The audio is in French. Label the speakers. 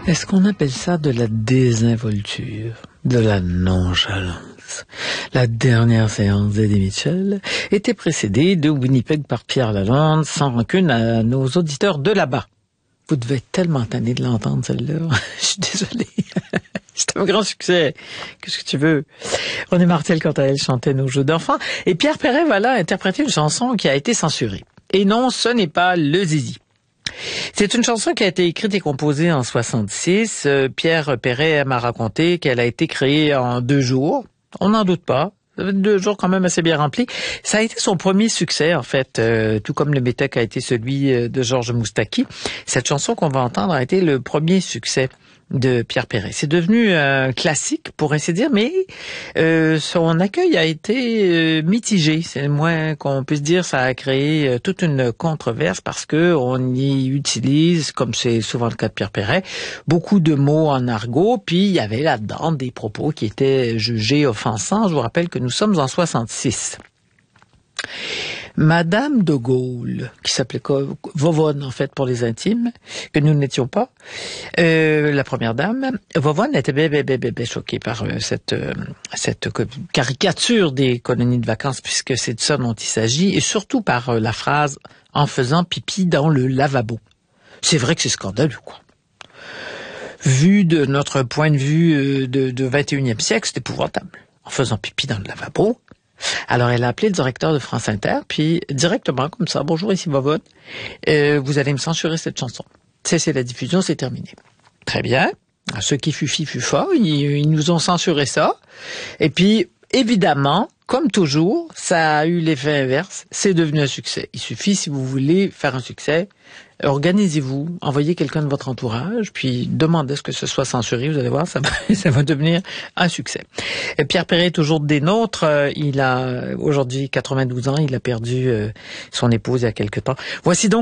Speaker 1: Est-ce qu'on appelle ça de la désinvolture, de la nonchalance? La dernière séance d'Eddie Mitchell était précédée de Winnipeg par Pierre Lalonde, sans rancune à nos auditeurs de là-bas. Vous devez être tellement tanné de l'entendre, celle-là. Je suis désolée. C'était un grand succès. Qu'est-ce que tu veux? René Martel, quant à elle, chantait Nos jeux d'enfants. Et Pierre Perret, voilà, interprété une chanson qui a été censurée. Et non, ce n'est pas le Zizi. C'est une chanson qui a été écrite et composée en 66. Pierre Perret m'a raconté qu'elle a été créée en 2 jours. On n'en doute pas. 2 jours quand même assez bien remplis. Ça a été son premier succès, en fait, tout comme le Métèque a été celui de Georges Moustaki. Cette chanson qu'on va entendre a été le premier succès de Pierre Perret. C'est devenu un classique, pour ainsi dire, mais son accueil a été mitigé. C'est le moins qu'on puisse dire. Ça a créé toute une controverse parce que on y utilise, comme c'est souvent le cas de Pierre Perret, beaucoup de mots en argot, puis il y avait là-dedans des propos qui étaient jugés offensants. Je vous rappelle que nous sommes en 66. Madame de Gaulle, qui s'appelait Vovonne, en fait, pour les intimes, que nous n'étions pas, la première dame, Vovonne était bien choquée par cette caricature des colonies de vacances, puisque c'est de ça dont il s'agit, et surtout par la phrase « en faisant pipi dans le lavabo ». C'est vrai que c'est scandaleux, quoi. Vu de notre point de vue de 21e siècle, c'est épouvantable. En faisant pipi dans le lavabo. Alors, elle a appelé le directeur de France Inter, puis directement, comme ça, « Bonjour, ici Vovonne, vous allez me censurer cette chanson. Cessez la diffusion, c'est terminé. » Très bien. Ce qui fut fi fut fa, ils nous ont censuré ça. Et puis, évidemment, comme toujours, ça a eu l'effet inverse. C'est devenu un succès. Il suffit, si vous voulez faire un succès, organisez-vous, envoyez quelqu'un de votre entourage, puis demandez ce que ce soit censuré. Vous allez voir, ça va devenir un succès. Et Pierre Perret est toujours des nôtres. Il a aujourd'hui 92 ans. Il a perdu son épouse il y a quelque temps. Voici donc